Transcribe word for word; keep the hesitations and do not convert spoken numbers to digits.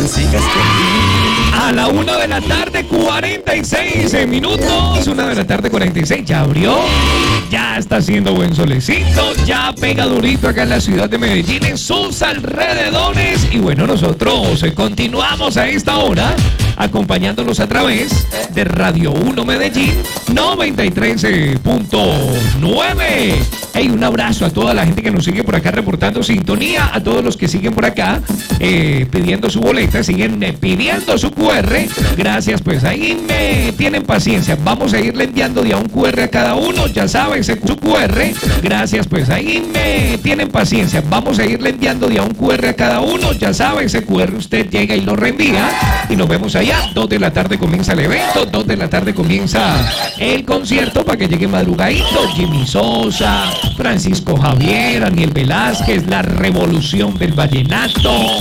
sigas conmigo. A la una de la tarde, cuarenta y seis minutos. Una de la tarde, cuarenta y seis. Ya abrió. Ya está haciendo buen solecito. Ya pega durito acá en la ciudad de Medellín, en sus alrededores. Y bueno, nosotros continuamos a esta hora acompañándolos a través de Radio uno Medellín noventa y tres punto nueve. Hey, un abrazo a toda la gente que nos sigue por acá reportando sintonía, a todos los que siguen por acá eh, pidiendo su boleta, siguen eh, pidiendo su Q R. Gracias, pues ahí me tienen paciencia. Vamos a irle enviando de a un Q R a cada uno, ya saben, ese su Q R. Gracias, pues ahí me tienen paciencia. Vamos a irle enviando de a un Q R a cada uno, ya saben, ese Q R usted llega y lo reenvía y nos vemos allá. Dos de la tarde comienza el evento, dos de la tarde comienza el concierto para que llegue madrugadito. Jimmy Sosa, Francisco Javier, Aniel Velázquez, la revolución del vallenato.